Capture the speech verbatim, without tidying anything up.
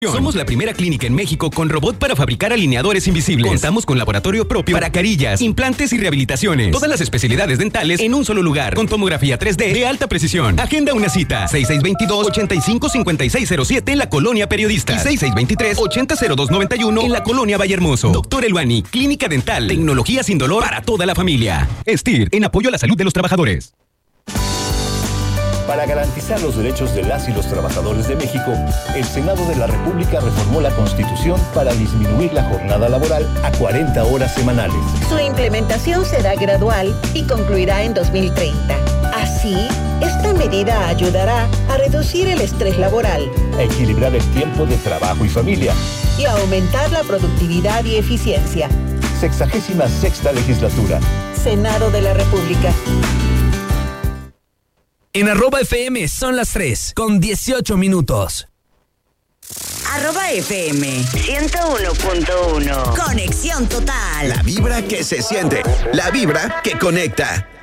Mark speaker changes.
Speaker 1: Somos la primera clínica en México con robot para fabricar alineadores invisibles. Contamos con laboratorio propio para carillas, implantes y rehabilitaciones. Todas las especialidades dentales en un solo lugar, con tomografía tres D de alta precisión. Agenda una cita. seis seis dos dos, ocho cinco cinco seis cero siete en la Colonia Periodista. Y seis seis dos tres, ocho cero cero dos nueve uno en la Colonia Vallehermoso. Doctor Eluani, Clínica Dental. Tecnología sin dolor para toda la familia. Estir, en apoyo a la salud de los trabajadores.
Speaker 2: Para garantizar los derechos de las y los trabajadores de México, el Senado de la República reformó la Constitución para disminuir la jornada laboral a cuarenta horas semanales.
Speaker 3: Su implementación será gradual y concluirá en dos mil treinta. Así, esta medida ayudará a reducir el estrés laboral,
Speaker 2: a equilibrar el tiempo de trabajo y familia
Speaker 3: y a aumentar la productividad y eficiencia.
Speaker 2: Sexagésima sexta legislatura.
Speaker 3: Senado de la República.
Speaker 4: En arroba F M son las tres, con dieciocho minutos.
Speaker 5: Arroba F M ciento uno punto uno. Conexión total.
Speaker 6: La vibra que se siente, la vibra que conecta.